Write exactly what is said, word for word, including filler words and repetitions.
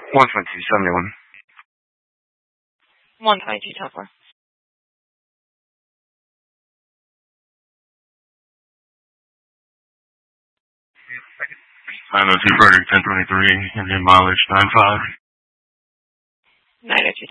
one twenty-two seventy-one. one twenty-two ten four. nine oh two Frederick ten twenty-three, and then mileage nine five. nine oh two